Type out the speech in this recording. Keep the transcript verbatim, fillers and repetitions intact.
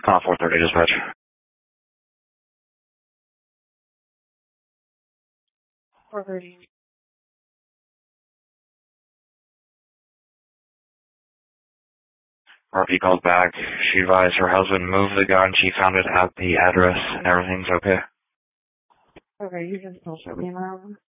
Uh, four thirty dispatch. four thirty. R P calls back. She advised her husband moved the gun. She found it at the address and everything's okay. Okay, you just bullshit me now.